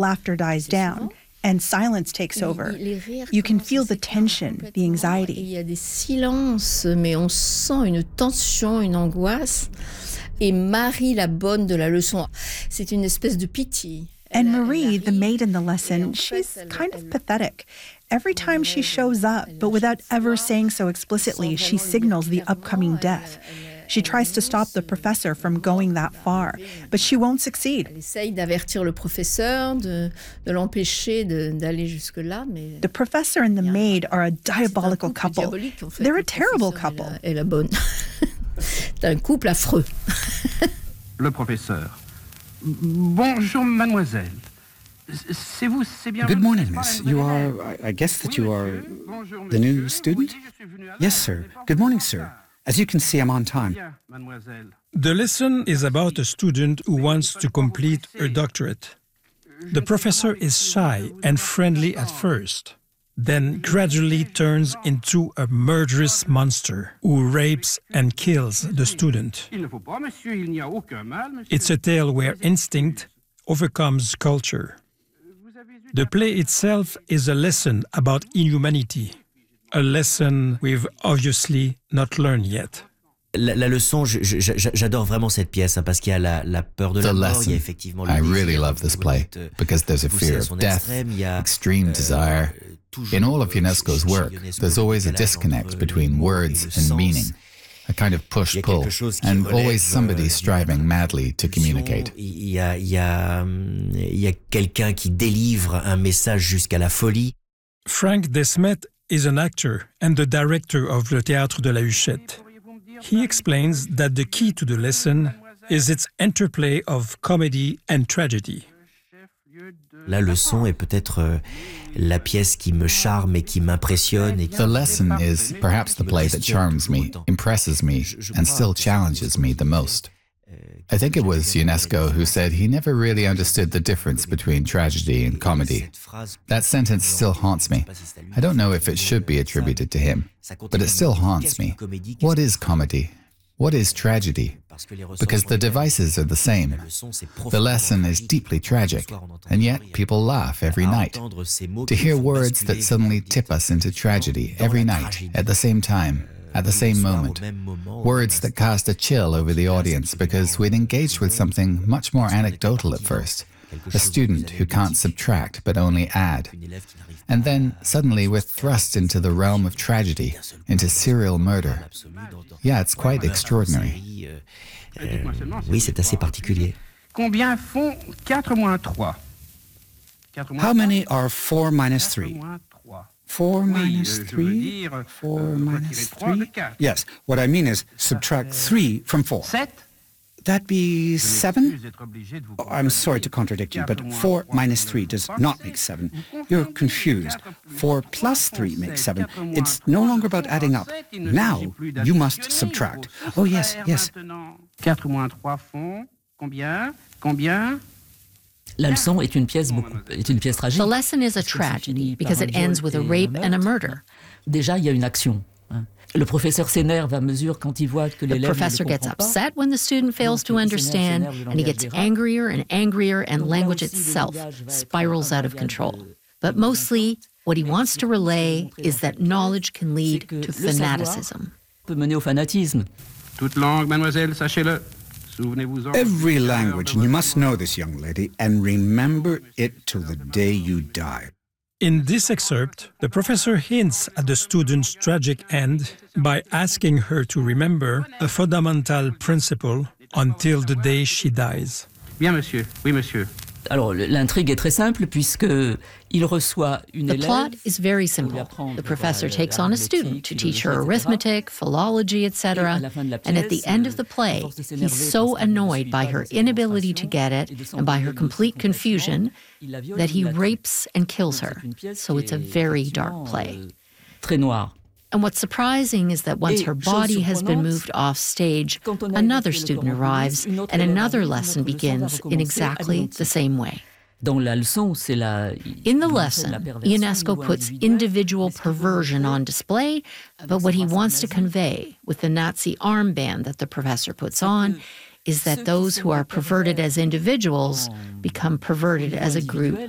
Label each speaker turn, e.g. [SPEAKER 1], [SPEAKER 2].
[SPEAKER 1] laughter dies down and silence takes over. You can feel the tension, the anxiety.
[SPEAKER 2] Il y a des silences, mais on sent une tension, une angoisse. Et Marie, la bonne de la leçon, c'est une espèce de pitié.
[SPEAKER 1] And Marie, the maid in the lesson, she's kind of pathetic. Every time she shows up, but without ever saying so explicitly, she signals the upcoming death. She tries to stop the professor from going that far, but she won't succeed.
[SPEAKER 2] Elle essaye d'avertir le professeur, de l'empêcher d'aller jusque-là, mais...
[SPEAKER 1] The professor and the maid are a diabolical couple. They're a terrible couple.
[SPEAKER 2] Et la bonne. C'est un couple affreux.
[SPEAKER 3] Le professeur. Bonjour, mademoiselle. C'est vous, c'est bien.
[SPEAKER 4] Good morning, miss. You are, I guess that you are the new student? Yes, sir. Good morning, sir. As you can see, I'm on time.
[SPEAKER 5] The lesson is about a student who wants to complete her doctorate. The professor is shy and friendly at first, then gradually turns into a murderous monster who rapes and kills the student. It's a tale where instinct overcomes culture. The play itself is a lesson about inhumanity, a lesson we've obviously not learned yet.
[SPEAKER 6] La leçon, j'adore vraiment cette pièce parce qu'il y a la peur de la mort, il y a effectivement le
[SPEAKER 7] I really love this play because there's a fear of death, extreme desire. In all of Ionesco's work, there's always a disconnect between words and meaning, a kind of push-pull, and always somebody striving madly to communicate.
[SPEAKER 6] Il y a quelqu'un qui délivre un message jusqu'à la folie.
[SPEAKER 5] Frank Desmet is an actor and the director of Le Théâtre de la Huchette. He explains that the key to the lesson is its interplay of comedy and tragedy.
[SPEAKER 6] La leçon est peut-être la pièce qui me charme et qui m'impressionne.
[SPEAKER 7] The lesson is perhaps the play that charms me, impresses me, and still challenges me the most. I think it was Ionesco who said he never really understood the difference between tragedy and comedy. That sentence still haunts me. I don't know if it should be attributed to him, but it still haunts me. What is comedy? What is tragedy? Because the devices are the same. The lesson is deeply tragic, and yet people laugh every night. To hear words that suddenly tip us into tragedy every night, at the same time, at the same moment. Words that cast a chill over the audience because we'd engaged with something much more anecdotal at first. A student who can't subtract but only add. And then suddenly we're thrust into the realm of tragedy, into serial murder. Yeah, it's quite extraordinary.
[SPEAKER 6] Oui, c'est assez particulier.
[SPEAKER 3] Combien font 4 moins 3?
[SPEAKER 4] How many are 4 minus 3? 4 minus 3? 4 minus 3? Yes, what I mean is subtract 3 from 4.
[SPEAKER 3] 7?
[SPEAKER 4] That be 7? Oh, I'm sorry to contradict you, but 4 minus 3 does not make 7. You're confused. 4 plus 3 makes 7. It's no longer about adding up. Now you must subtract. Oh, yes, yes.
[SPEAKER 3] 4 moins 3 font combien? Combien?
[SPEAKER 8] La leçon est une pièce tragique.
[SPEAKER 9] The lesson is a tragedy because it ends with a rape and a murder.
[SPEAKER 8] Déjà, il y a une action. Le professeur s'énerve à mesure quand il voit que l'élève ne le comprend pas.
[SPEAKER 9] The professor gets upset when the student fails to understand, and he gets angrier, and language itself spirals out of control. But mostly, what he wants to relay is that knowledge can lead to fanaticism.
[SPEAKER 8] Peut mener au fanatisme.
[SPEAKER 3] Toute langue, mademoiselle, sachez-le.
[SPEAKER 4] Every language, and you must know this, young lady, and remember it till the day you die.
[SPEAKER 5] In this excerpt, the professor hints at the student's tragic end by asking her to remember a fundamental principle until the day she dies.
[SPEAKER 3] Bien, monsieur. Oui, monsieur.
[SPEAKER 8] Alors, l'intrigue est très simple puisque il reçoit une élève.
[SPEAKER 9] The plot is very simple. The professor takes on a student to teach her arithmetic, philology, etc. And at the end of the play, he's so annoyed by her inability to get it and by her complete confusion that he rapes and kills her. So it's a very dark play.
[SPEAKER 8] Très noir.
[SPEAKER 9] And what's surprising is that once her body has been moved off stage, another student arrives and another lesson begins in exactly the same way.
[SPEAKER 8] In
[SPEAKER 9] the lesson, Ionesco puts individual perversion on display, but what he wants to convey with the Nazi armband that the professor puts on is that those who are perverted as individuals become perverted as a group